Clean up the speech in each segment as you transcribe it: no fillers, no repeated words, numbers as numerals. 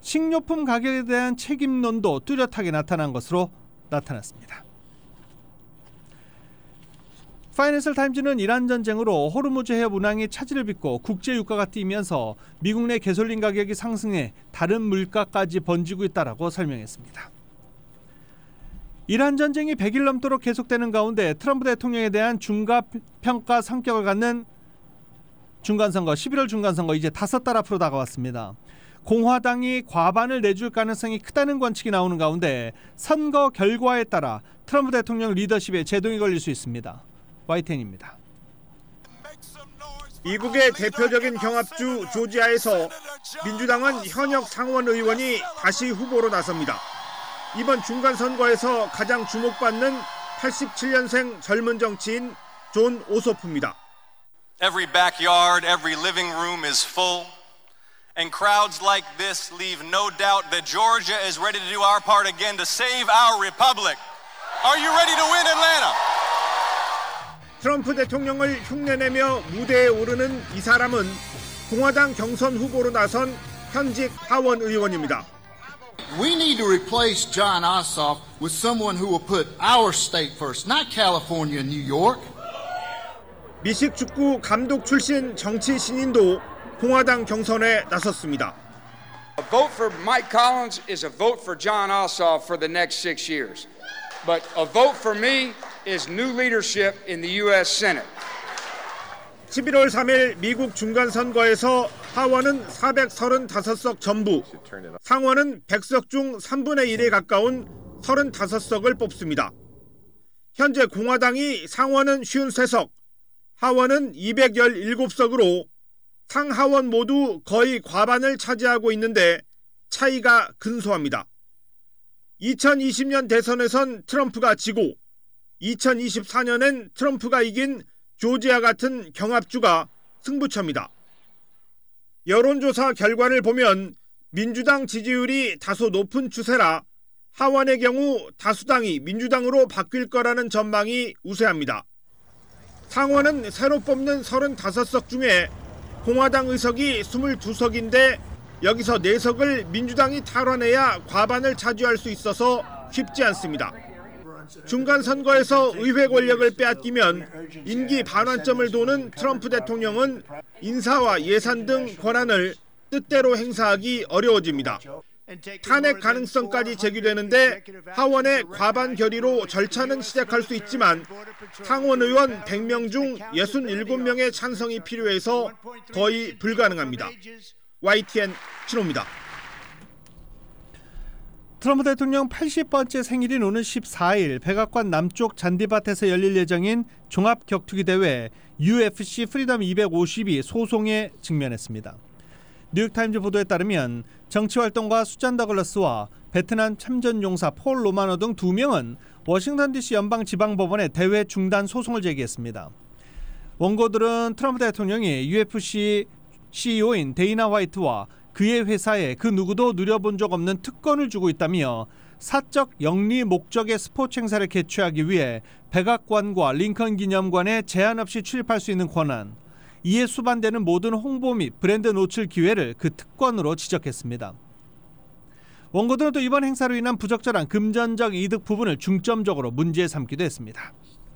식료품 가격에 대한 책임론도 뚜렷하게 나타난 것으로 나타났습니다. 파이낸셜 타임즈는 이란 전쟁으로 호르무즈 해협 운항이 차질을 빚고 국제 유가가 뛰면서 미국 내 가솔린 가격이 상승해 다른 물가까지 번지고 있다라고 설명했습니다. 이란 전쟁이 100일 넘도록 계속되는 가운데 트럼프 대통령에 대한 중간평가 성격을 갖는 중간선거, 11월 중간선거 이제 5달 앞으로 다가왔습니다. 공화당이 과반을 내줄 가능성이 크다는 관측이 나오는 가운데 선거 결과에 따라 트럼프 대통령 리더십에 제동이 걸릴 수 있습니다. YTN입니다. 미국의 대표적인 경합주 조지아에서 민주당은 현역 상원 의원이 다시 후보로 나섭니다. 이번 중간선거에서 가장 주목받는 87년생 젊은 정치인 존 오소프입니다. Every backyard, every living room is full. And crowds like this leave no doubt that Georgia is ready to do our part again to save our republic. Are you ready to win Atlanta? 트럼프 대통령을 흉내내며 무대에 오르는 이 사람은 공화당 경선 후보로 나선 현직 하원 의원입니다. We need to replace John Ossoff with someone who will put our state first, not California and New York. 미식 축구 감독 출신 정치 신인도 공화당 경선에 나섰습니다. A vote for Mike Collins is a vote for John Ossoff for the next 6 years. But a vote for me is new leadership in the U.S. Senate. 11월 3일 미국 중간선거에서 하원은 435석 전부, 상원은 100석 중 3분의 1에 가까운 35석을 뽑습니다. 현재 공화당이 상원은 53석, 하원은 217석으로 상하원 모두 거의 과반을 차지하고 있는데 차이가 근소합니다. 2020년 대선에선 트럼프가 지고 2024년엔 트럼프가 이긴 조지아 같은 경합주가 승부처입니다. 여론조사 결과를 보면 민주당 지지율이 다소 높은 추세라 하원의 경우 다수당이 민주당으로 바뀔 거라는 전망이 우세합니다. 상원은 새로 뽑는 35석 중에 공화당 의석이 22석인데 여기서 4석을 민주당이 탈환해야 과반을 차지할 수 있어서 쉽지 않습니다. 중간선거에서 의회 권력을 빼앗기면 임기 반환점을 도는 트럼프 대통령은 인사와 예산 등 권한을 뜻대로 행사하기 어려워집니다. 탄핵 가능성까지 제기되는데 하원의 과반 결의로 절차는 시작할 수 있지만 상원 의원 100명 중 67명의 찬성이 필요해서 거의 불가능합니다. YTN 신호입니다. 트럼프 대통령 80번째 생일인 오늘 14일 백악관 남쪽 잔디밭에서 열릴 예정인 종합격투기 대회 UFC 프리덤 250이 소송에 직면했습니다. 뉴욕타임즈 보도에 따르면 정치활동가 수잔 더글라스와 베트남 참전용사 폴 로마노 등 2명은 워싱턴 DC 연방지방법원에 대회 중단 소송을 제기했습니다. 원고들은 트럼프 대통령이 UFC CEO인 데이나 화이트와 그의 회사에 그 누구도 누려본 적 없는 특권을 주고 있다며 사적 영리 목적의 스포츠 행사를 개최하기 위해 백악관과 링컨 기념관에 제한 없이 출입할 수 있는 권한, 이에 수반되는 모든 홍보 및 브랜드 노출 기회를 그 특권으로 지적했습니다. 원고들은 또 이번 행사로 인한 부적절한 금전적 이득 부분을 중점적으로 문제 삼기도 했습니다.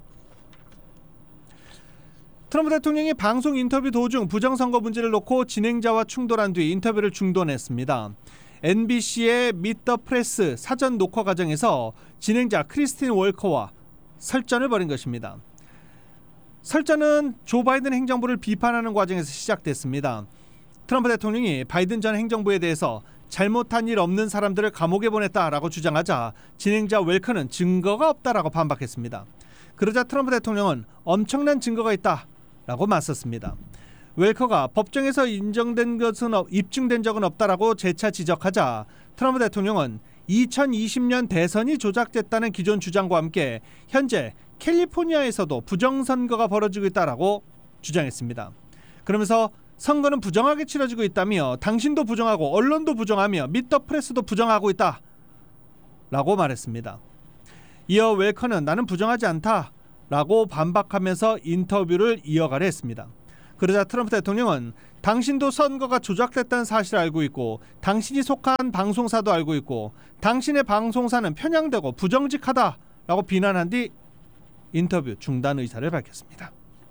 트럼프 대통령이 방송 인터뷰 도중 부정선거 문제를 놓고 진행자와 충돌한 뒤 인터뷰를 중단했습니다. NBC의 미트 더 프레스 사전 녹화 과정에서 진행자 크리스틴 월커와 설전을 벌인 것입니다. 설전은 조 바이든 행정부를 비판하는 과정에서 시작됐습니다. 트럼프 대통령이 바이든 전 행정부에 대해서 잘못한 일 없는 사람들을 감옥에 보냈다라고 주장하자 진행자 웰커는 증거가 없다라고 반박했습니다. 그러자 트럼프 대통령은 엄청난 증거가 있다라고 맞섰습니다. 웰커가 법정에서 입증된 적은 없다라고 재차 지적하자 트럼프 대통령은 2020년 대선이 조작됐다는 기존 주장과 함께 현재 캘리포니아에서도 부정선거가 벌어지고 있다라고 주장했습니다. 그러면서 선거는 부정하게 치러지고 있다며 당신도 부정하고 언론도 부정하며 미트 더 프레스도 부정하고 있다라고 말했습니다. 이어 웰커는 나는 부정하지 않다라고 반박하면서 인터뷰를 이어가려 했습니다. 그러자 트럼프 대통령은 당신도 선거가 조작됐다는 사실을 알고 있고 당신이 속한 방송사도 알고 있고 당신의 방송사는 편향되고 부정직하다라고 비난한 뒤 인터뷰 중단 의사를 밝혔습니다.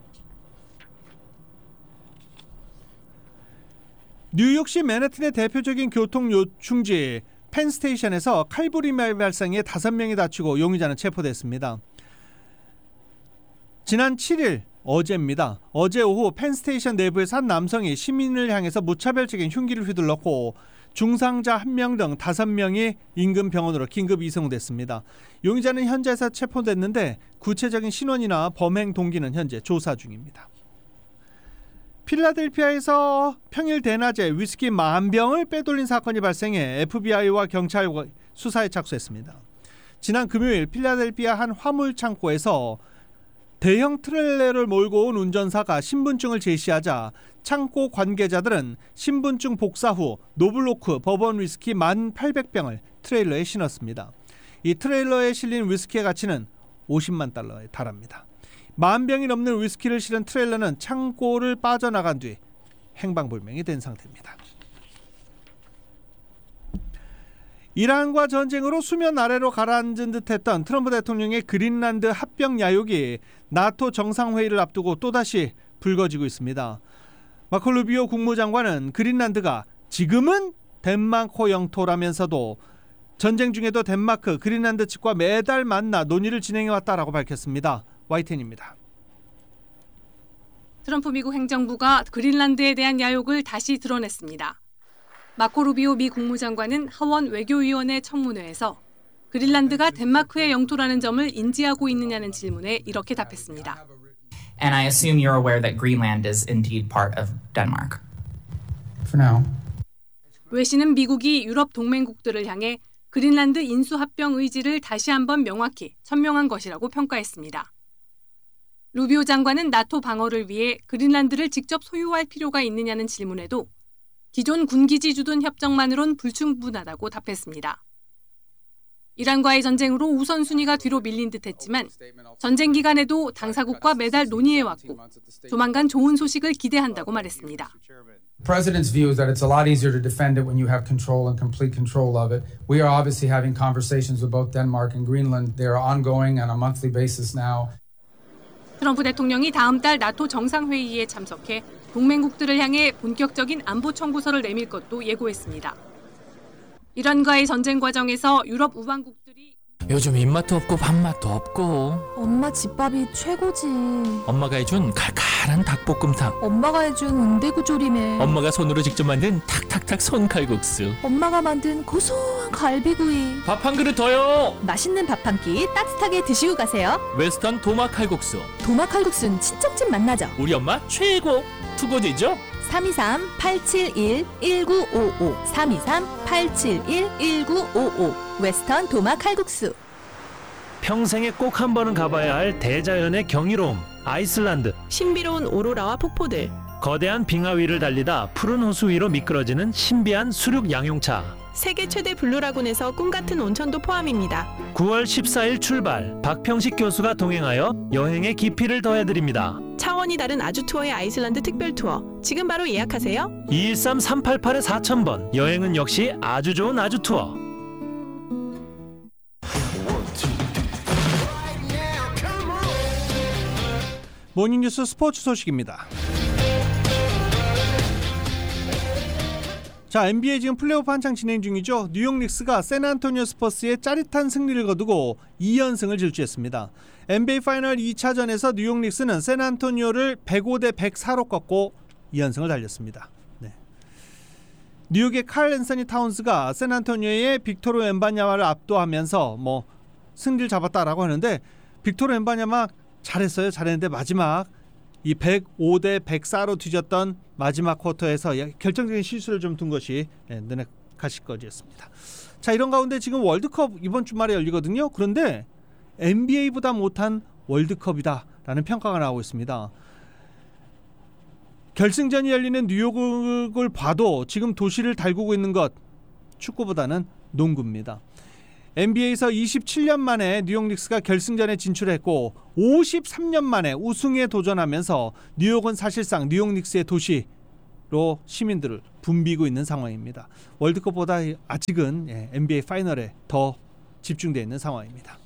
뉴욕시 맨해튼의 대표적인 교통 요충지 펜스테이션에서 칼부림의 발생에 5명이 다치고 용의자는 체포됐습니다. 지난 7일 어제입니다. 어제 오후 펜스테이션 내부에서 한 남성이 시민을 향해서 무차별적인 흉기를 휘둘렀고 중상자 1명 등 5명이 인근 병원으로 긴급 이송됐습니다. 용의자는 현재에서 체포됐는데 구체적인 신원이나 범행 동기는 현재 조사 중입니다. 필라델피아에서 평일 대낮에 위스키 10,000병을 빼돌린 사건이 발생해 FBI와 경찰과 수사에 착수했습니다. 지난 금요일 필라델피아 한 화물 창고에서 대형 트레일러를 몰고 온 운전사가 신분증을 제시하자 창고 관계자들은 신분증 복사 후 노블로크 버번 위스키 1,800병을 트레일러에 실었습니다. 이 트레일러에 실린 위스키의 가치는 50만 달러에 달합니다. 10,000병이 넘는 위스키를 실은 트레일러는 창고를 빠져나간 뒤 행방불명이 된 상태입니다. 이란과 전쟁으로 수면 아래로 가라앉은 듯했던 트럼프 대통령의 그린란드 합병 야욕이 나토 정상회의를 앞두고 또다시 불거지고 있습니다. 마코 루비오 국무장관은 그린란드가 지금은 덴마크 영토라면서도 전쟁 중에도 덴마크, 그린란드 측과 매달 만나 논의를 진행해왔다라고 밝혔습니다. YTN입니다. 트럼프 미국 행정부가 그린란드에 대한 야욕을 다시 드러냈습니다. 마코 루비오 미 국무장관은 하원 외교위원회 청문회에서 그린란드가 덴마크의 영토라는 점을 인지하고 있느냐는 질문에 이렇게 답했습니다. And I assume you're aware that Greenland is indeed part of Denmark. For now. 외신은 미국이 유럽 동맹국들을 향해 그린란드 인수 합병 의지를 다시 한번 명확히 천명한 것이라고 평가했습니다. 루비오 장관은 나토 방어를 위해 그린란드를 직접 소유할 필요가 있느냐는 질문에도 기존 군기지 주둔 협정만으론 불충분하다고 답했습니다. 이란과의 전쟁으로 우선순위가 뒤로 밀린 듯했지만 전쟁 기간에도 당사국과 매달 논의해왔고 조만간 좋은 소식을 기대한다고 말했습니다. The president's view is that it's a lot easier to defend it when you have control and complete control of it. We are obviously having conversations with both Denmark and Greenland. They are ongoing on a monthly basis now. 트럼프 대통령이 다음 달 나토 정상회의에 참석해 동맹국들을 향해 본격적인 안보 청구서를 내밀 것도 예고했습니다. 이란과의 전쟁 과정에서 유럽 우방국들이 요즘 입맛도 없고 밥맛도 없고 엄마 집밥이 최고지. 엄마가 해준 칼칼한 닭볶음탕, 엄마가 해준 은대구조림에 엄마가 손으로 직접 만든 탁탁탁 손칼국수, 엄마가 만든 고소한 갈비구이. 밥 한 그릇 더요. 맛있는 밥 한 끼 따뜻하게 드시고 가세요. 웨스턴 도마 칼국수. 도마 칼국수는 친척집 맛나죠. 우리 엄마 최고. 투고지죠? 323-871-1955 323-871-1955 웨스턴 도마 칼국수. 평생에 꼭 한 번은 가봐야 할 대자연의 경이로움 아이슬란드. 신비로운 오로라와 폭포들, 거대한 빙하 위를 달리다 푸른 호수 위로 미끄러지는 신비한 수륙 양용차. 세계 최대 블루라군에서 꿈같은 온천도 포함입니다. 9월 14일 출발. 박평식 교수가 동행하여 여행의 깊이를 더해드립니다. 차원이 다른 아주 투어의 아이슬란드 특별 투어. 지금 바로 예약하세요. 213-388-4000번. 여행은 역시 아주 좋은 아주 투어. 모닝뉴스 스포츠 소식입니다. 자, NBA 지금 플레이오프 한창 진행 중이죠. 뉴욕 닉스가 샌안토니오 스퍼스의 짜릿한 승리를 거두고 2연승을 질주했습니다. NBA 파이널 2차전에서 뉴욕 닉스는 샌안토니오를 105-104로 꺾고 2연승을 달렸습니다. 네. 뉴욕의 칼 앤서니 타운스가 샌안토니오의 빅토르 엠바냐마를 압도하면서 승리를 잡았다라고 하는데 빅토르 엠바냐마 잘했어요. 잘했는데 마지막 이 105-104로 뒤졌던 마지막 쿼터에서 결정적인 실수를 좀 둔 것이 눈에 가실 것이었습니다. 자, 이런 가운데 지금 월드컵 이번 주말에 열리거든요. 그런데 NBA보다 못한 월드컵이다라는 평가가 나오고 있습니다. 결승전이 열리는 뉴욕을 봐도 지금 도시를 달구고 있는 것 축구보다는 농구입니다. NBA에서 27년 만에 뉴욕 닉스가 결승전에 진출했고 53년 만에 우승에 도전하면서 뉴욕은 사실상 뉴욕 닉스의 도시 시민들을 붐비고 있는 상황입니다. 월드컵보다 아직은 NBA 파이널에 더 집중되어 있는 상황입니다.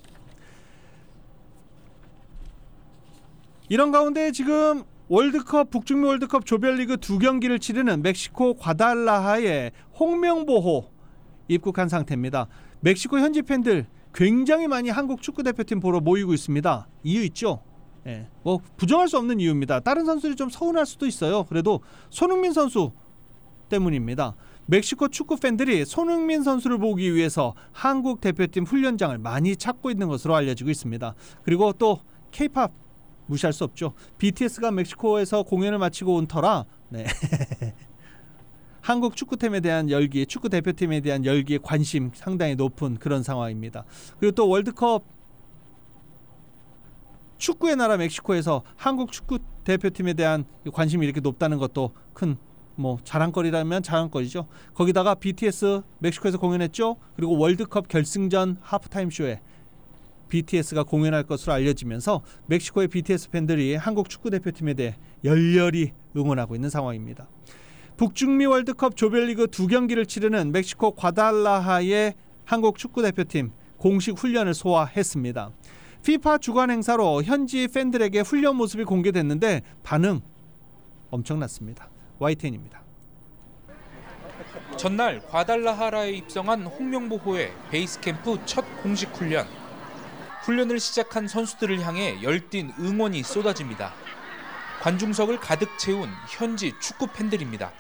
이런 가운데 지금 북중미 월드컵 조별리그 2경기를 치르는 멕시코 과달라하에 홍명보호 입국한 상태입니다. 멕시코 현지 팬들 굉장히 많이 한국 축구대표팀 보러 모이고 있습니다. 이유 있죠? 뭐 부정할 수 없는 이유입니다. 다른 선수들이 좀 서운할 수도 있어요. 그래도 손흥민 선수 때문입니다. 멕시코 축구 팬들이 손흥민 선수를 보기 위해서 한국 대표팀 훈련장을 많이 찾고 있는 것으로 알려지고 있습니다. 그리고 또 K-팝 무시할 수 없죠. BTS가 멕시코에서 공연을 마치고 온 터라 한국 축구팀에 대한 열기, 축구 대표팀에 대한 열기에 관심 상당히 높은 그런 상황입니다. 그리고 또 월드컵 축구의 나라 멕시코에서 한국 축구 대표팀에 대한 관심이 이렇게 높다는 것도 큰 자랑거리라면 자랑거리죠. 거기다가 BTS 멕시코에서 공연했죠. 그리고 월드컵 결승전 하프타임 쇼에 BTS가 공연할 것으로 알려지면서 멕시코의 BTS 팬들이 한국 축구 대표팀에 대해 열렬히 응원하고 있는 상황입니다. 북중미 월드컵 조별리그 2경기를 치르는 멕시코 과달라하의 한국 축구 대표팀 공식 훈련을 소화했습니다. FIFA 주관 행사로 현지 팬들에게 훈련 모습이 공개됐는데 반응 엄청났습니다. YTN입니다. 전날 과달라하라에 입성한 홍명보호의 베이스 캠프 첫 공식 훈련. 훈련을 시작한 선수들을 향해 열띤 응원이 쏟아집니다. 관중석을 가득 채운 현지 축구 팬들입니다.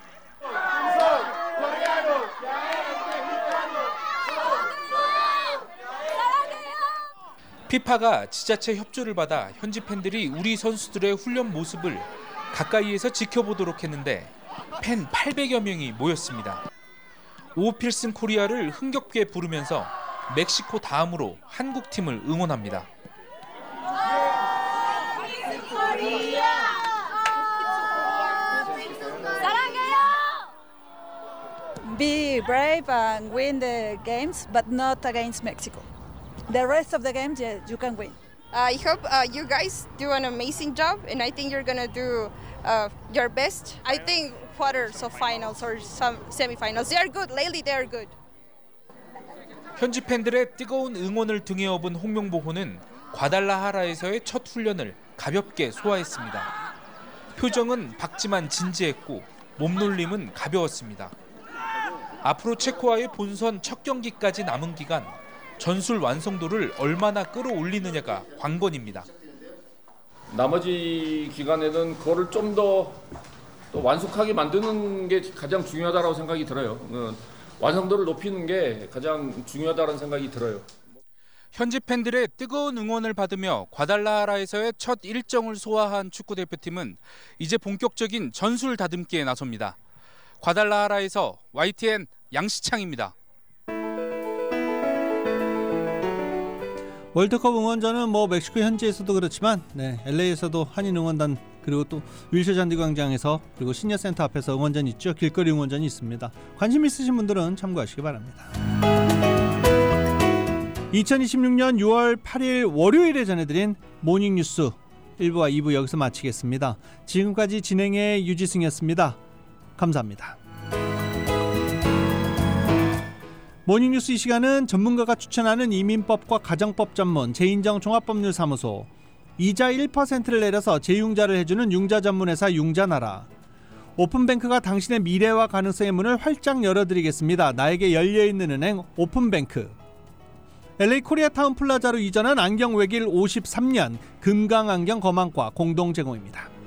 FIFA가 지자체 협조를 받아 현지 팬들이 우리 선수들의 훈련 모습을 가까이에서 지켜보도록 했는데 팬 800여 명이 모였습니다. 오필슨 코리아를 흥겹게 부르면서 멕시코 다음으로 한국팀을 응원합니다. Be brave and win the games, but not against Mexico. The rest of the games, yes, you can win. I hope you guys do an amazing job, and I think you're gonna do your best. I think quarters of finals or some semifinals, they are good. Lately, they are good. 현지 팬들의 뜨거운 응원을 등에 업은 홍명보호는 과달라하라에서의 첫 훈련을 가볍게 소화했습니다. 표정은 밝지만 진지했고 몸놀림은 가벼웠습니다. 앞으로 체코와의 본선 첫 경기까지 남은 기간 전술 완성도를 얼마나 끌어올리느냐가 관건입니다. 나머지 기간에는 그거를 좀 더 완숙하게 만드는 게 가장 중요하다고 생각이 들어요. 완성도를 높이는 게 가장 중요하다는 생각이 들어요. 현지 팬들의 뜨거운 응원을 받으며 과달라하라에서의 첫 일정을 소화한 축구대표팀은 이제 본격적인 전술 다듬기에 나섭니다. 과달라하라에서 YTN 양시창입니다. 월드컵 응원전은 멕시코 현지에서도 그렇지만 LA에서도 한인 응원단 그리고 또 윌셔 잔디 광장에서 그리고 시니어센터 앞에서 응원전이 있죠. 길거리 응원전이 있습니다. 관심 있으신 분들은 참고하시기 바랍니다. 2026년 6월 8일 월요일에 전해드린 모닝뉴스 1부와 2부 여기서 마치겠습니다. 지금까지 진행의 유지승이었습니다. 감사합니다. 모닝뉴스 이 시간은 전문가가 추천하는 이민법과 가정법 전문 재인정 종합법률사무소, 이자 1%를 내려서 재융자를 해주는 융자 전문회사 융자나라, 오픈뱅크가 당신의 미래와 가능성의 문을 활짝 열어드리겠습니다. 나에게 열려있는 은행 오픈뱅크, LA 코리아타운 플라자로 이전한 안경 외길 53년 금강안경 거망과 공동 제공입니다.